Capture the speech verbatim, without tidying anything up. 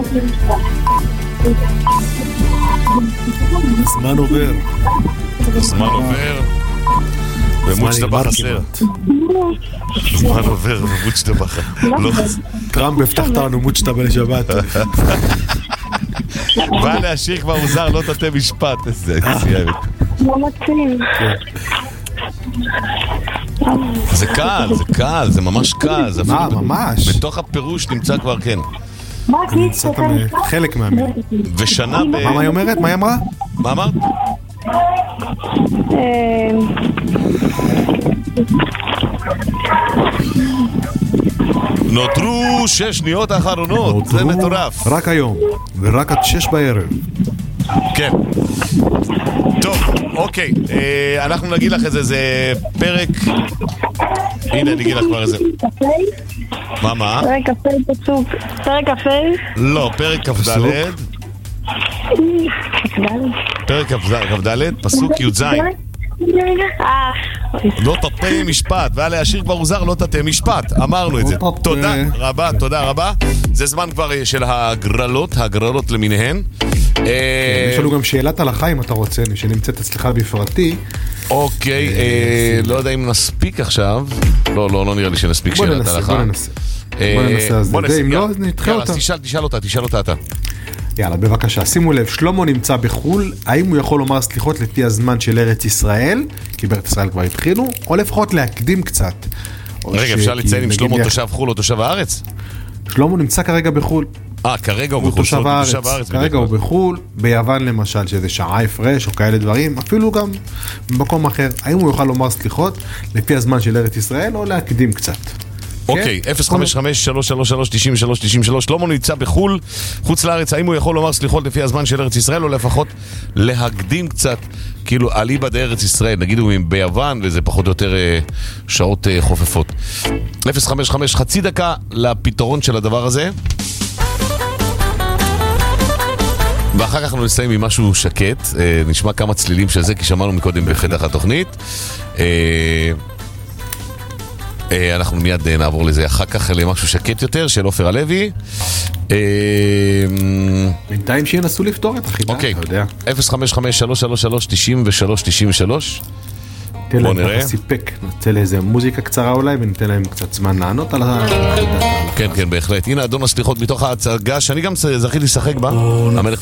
זמן עובר. זמן עובר. ומוצ'טבח חסר. זמן עובר ומוצ'טבח. טראמפ הבטחת לנו מוצ'טבח לשבת. בא להשאיר כבר מוזר, לא תתה משפט. איזה סיימת. לא מקצים. זה קל, זה קל, זה ממש קל. מה, ממש? בתוך הפירוש נמצא כבר, כן. מה נמצא חלק מהמילה. ושנה ב... מה היא אומרת? מה היא אמרה? מה אמרת? נותרו שש שניות האחרונות. זה מטורף. רק היום, ורק עד שש בערב. כן. טוב, אוקיי, אה, אנחנו נגיד לך את זה, זה פרק... הנה, אני אגיד לך כבר איזה... מה, מה? פרק כ"ה פסוק. פרק כ"ה? לא, פרק כ"ד. פרק כ"ד, פסוק י"ז. לא תתה משפט, והיה להשאיר כבר מוזר, לא תתה משפט. אמרנו את זה. תודה רבה, תודה רבה. זה זמן כבר של הגרלות, הגרלות למיניהן. יש לנו גם שאלת הלכה אם אתה רוצה, שנמצאת אצלך בפרטי. אוקיי, לא יודע אם נספיק עכשיו. לא, לא, לא נראה לי שנספיק שאלת הלכה. בוא ננסה, בוא ננסה. בוא ננסה, אם לא, אז נתחיל אותה. תשאל אותה, תשאל אותה אתה. יאללה, בבקשה, שימו לב, שלמה נמצא בחול, האם הוא יכול לומר סליחות לפי הזמן של ארץ ישראל, כי בארץ ישראל כבר התחילו, או לפחות להקדים קצת? רגע, אפשר לציין אם שלמה תושב חול או תושב הארץ? שלמה נמצא כרגע בחול. אה, כרגע הוא הוא בחול, תושב הארץ, כרגע הוא בחול, ביוון למשל, שזה שעה הפרש או כאלה דברים, אפילו גם במקום אחר. האם הוא יוכל לומר סליחות לפי הזמן של ארץ ישראל, או להקדים קצת? אוקיי, אפס חמש חמש שלוש שלוש שלוש תשעים ושלוש תשעים ושלוש. שלמה נמצא בחול, חוץ לארץ, האם הוא יכול לומר סליחות לפי הזמן של ארץ ישראל, או לפחות להקדים קצת, כאילו אליבא דארץ ישראל, נגיד הוא ביוון, וזה פחות או יותר אה, שעות אה, חופפות. אפס חמש חמש, חצי דקה לפתרון של הדבר הזה, ואחר כך אנחנו נסיים עם משהו שקט, אה, נשמע כמה צלילים של זה, כי שמענו מקודם בפתח התוכנית. אה... אנחנו מיד נעבור לזה אחר כך למשהו שקט יותר של עופר הלוי. בינתיים שינסו לפתור את החידה, אתה יודע. אפס חמש חמש שלוש שלוש שלוש תשעים ושלוש תשעים ושלוש. בוא נראה. סיפק, נצא לאיזה מוזיקה קצרה אולי וניתן להם קצת זמן לענות על החידה. כן, כן, בהחלט. הנה אדון הסליחות מתוך ההצגה שאני גם זכיתי לשחק בה. המלך